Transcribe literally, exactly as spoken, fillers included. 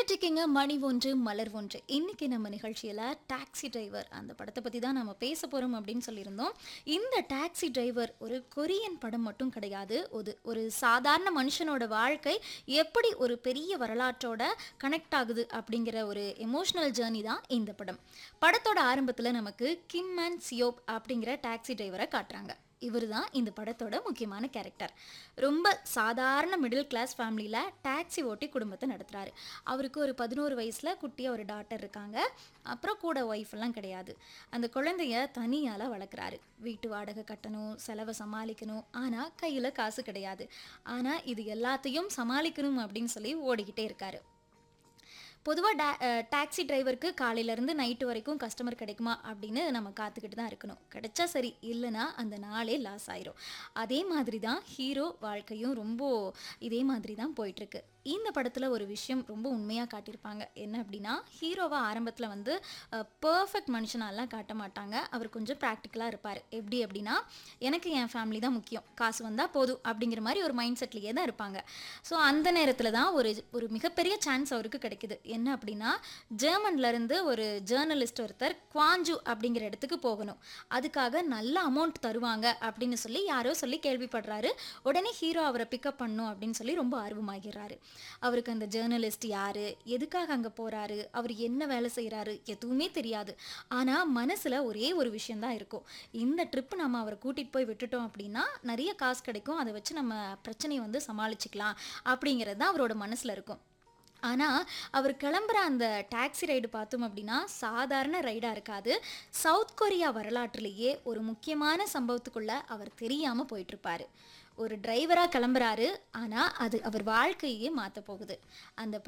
கேட்டுட்டு இருக்கீங்க மணி ஒன்று மலர் ஒன்று. இன்னைக்கு நம்ம நிகழ்ச்சியில டாக்ஸி டிரைவர் அந்த படத்தை பத்தி தான் நம்ம பேச போறோம் அப்படின்னு சொல்லியிருந்தோம். இந்த டாக்ஸி டிரைவர் ஒரு கொரியன் படம் மட்டும் கிடையாது. ஒரு ஒரு சாதாரண மனுஷனோட வாழ்க்கை எப்படி ஒரு பெரிய வரலாற்றோட கனெக்ட் ஆகுது அப்படிங்கிற ஒரு எமோஷனல் ஜேர்னி தான் இந்த படம். படத்தோட ஆரம்பத்துல நமக்கு கிம் அண்ட் சியோப் அப்படிங்கிற டாக்ஸி டிரைவரை காட்டுறாங்க. இவர் தான் இந்த படத்தோட முக்கியமான கேரக்டர். ரொம்ப சாதாரண மிடில் கிளாஸ் ஃபேமிலியில் டாக்ஸி ஓட்டி குடும்பத்தை நடத்துகிறாரு. அவருக்கு ஒரு பதினோரு வயசில் குட்டியாக ஒரு டாட்டர் இருக்காங்க. அப்புறம் கூட ஒய்ஃப் எல்லாம் கிடையாது. அந்த குழந்தைய தனியால் வளர்க்குறாரு. வீட்டு வாடகை கட்டணும், செலவை சமாளிக்கணும். ஆனால் கையில் காசு கிடையாது. ஆனால் இது எல்லாத்தையும் சமாளிக்கணும் அப்படின்னு சொல்லி ஓடிக்கிட்டே இருக்காரு. பொதுவாக டா டாக்ஸி டிரைவருக்கு காலையிலேருந்து நைட்டு வரைக்கும் கஸ்டமர் கிடைக்குமா அப்படின்னு நம்ம காத்துக்கிட்டு தான் இருக்கணும். கிடைச்சா சரி, இல்லைன்னா அந்த நாளே லாஸ் ஆயிரும். அதே மாதிரி தான் ஹீரோ வாழ்க்கையும் ரொம்ப இதே மாதிரி தான் போயிட்டுருக்கு. இந்த படத்தில் ஒரு விஷயம் ரொம்ப உண்மையாக காட்டியிருப்பாங்க. என்ன அப்படின்னா, ஹீரோவை ஆரம்பத்தில் வந்து பர்ஃபெக்ட் மனுஷனாலாம் காட்ட மாட்டாங்க. அவர் கொஞ்சம் ப்ராக்டிக்கலாக இருப்பார். எப்படி அப்படின்னா, எனக்கு என் ஃபேமிலி தான் முக்கியம், காசு வந்தால் போதும் அப்படிங்கிற மாதிரி ஒரு மைண்ட் செட்லேயே தான் இருப்பாங்க. ஸோ அந்த நேரத்தில் தான் ஒரு ஒரு மிகப்பெரிய சான்ஸ் அவருக்கு கிடைக்குது. என்ன அப்படின்னா, ஜெர்மன்லேருந்து ஒரு ஜேர்னலிஸ்ட் ஒருத்தர் குவாஞ்சு அப்படிங்கிற இடத்துக்கு போகணும். அதுக்காக நல்ல அமௌண்ட் தருவாங்க அப்படின்னு சொல்லி யாரோ சொல்லி கேள்விப்படுறாரு. உடனே ஹீரோ அவரை பிக்கப் பண்ணும் அப்படின்னு சொல்லி ரொம்ப ஆர்வமாகிறாரு. அவருக்கு அந்த ஜேர்னலிஸ்ட் யாரு, எதுக்காக அங்கே போறாரு, அவர் என்ன வேலை செய்கிறாரு எதுவுமே தெரியாது. ஆனால் மனசில் ஒரே ஒரு விஷயந்தான் இருக்கும். இந்த ட்ரிப்பு நம்ம அவரை கூட்டிகிட்டு போய் விட்டுட்டோம் அப்படின்னா நிறைய காசு கிடைக்கும், அதை வச்சு நம்ம பிரச்சனையை வந்து சமாளிச்சுக்கலாம் அப்படிங்கிறது தான் அவரோட மனசில் இருக்கும். ஆனால் அவர் கிளம்புற அந்த டாக்ஸி ரைடு பார்த்தோம் அப்படின்னா சாதாரண ரைடாக இருக்காது. சவுத் கொரியா வரலாற்றுலேயே ஒரு முக்கியமான சம்பவத்துக்குள்ளே அவர் தெரியாமல் போயிட்டுருப்பாரு. ஒரு டிரைவராக கிளம்புறாரு, ஆனால் அது அவர் வாழ்க்கையே மாற்ற போகுது. அந்த